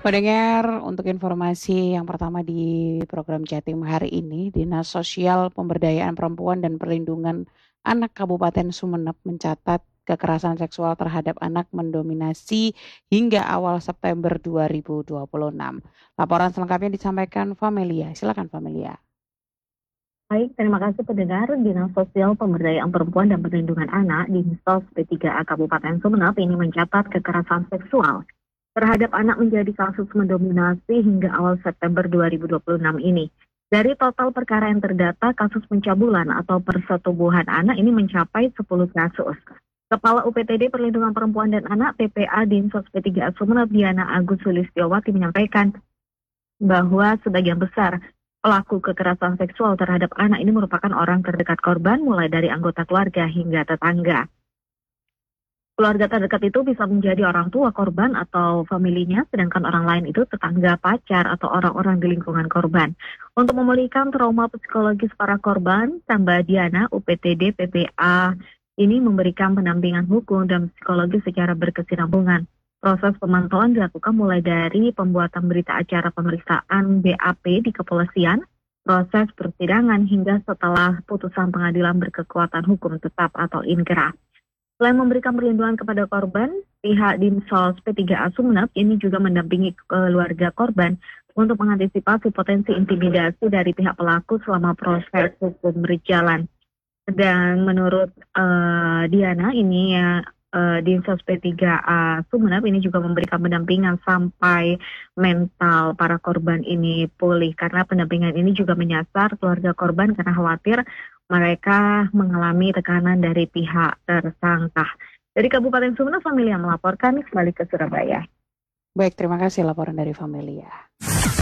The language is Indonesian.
Pendengar, untuk informasi yang pertama di program Jatim hari ini, Dinas Sosial Pemberdayaan Perempuan dan Perlindungan Anak Kabupaten Sumeneb mencatat kekerasan seksual terhadap anak mendominasi hingga awal September 2026. Laporan selengkapnya disampaikan Familia. Silakan Familia. Baik, terima kasih pendengar. Dinas Sosial Pemberdayaan Perempuan dan Perlindungan Anak Dinsos P3A Kabupaten Sumeneb ini mencatat kekerasan seksual terhadap anak menjadi kasus mendominasi hingga awal September 2026 ini. Dari total perkara yang terdata, kasus pencabulan atau persetubuhan anak ini mencapai 10 kasus. Kepala UPTD Perlindungan Perempuan dan Anak TPA Dinsos P3A Sumeneb Diana Agus Sulistiawati menyampaikan bahwa sebagian besar pelaku kekerasan seksual terhadap anak ini merupakan orang terdekat korban, mulai dari anggota keluarga hingga tetangga. Keluarga terdekat itu bisa menjadi orang tua korban atau familinya, sedangkan orang lain itu tetangga, pacar, atau orang-orang di lingkungan korban. Untuk memulihkan trauma psikologis para korban, tambah Diana, UPTD PPA ini memberikan pendampingan hukum dan psikologi secara berkesinambungan. Proses pemantauan dilakukan mulai dari pembuatan berita acara pemeriksaan BAP di kepolisian, proses persidangan hingga setelah putusan pengadilan berkekuatan hukum tetap atau inkrah. Selain memberikan perlindungan kepada korban, pihak Dinsos P3A Sumeneb ini juga mendampingi keluarga korban untuk mengantisipasi potensi intimidasi dari pihak pelaku selama proses hukum berjalan. Dan menurut Diana ini ya, Dinsos P3A Sumeneb ini juga memberikan pendampingan sampai mental para korban ini pulih, karena pendampingan ini juga menyasar keluarga korban karena khawatir mereka mengalami tekanan dari pihak tersangka. Dari Kabupaten Sumeneb, Familia melaporkan kembali ke Surabaya. Baik, terima kasih laporan dari Familia.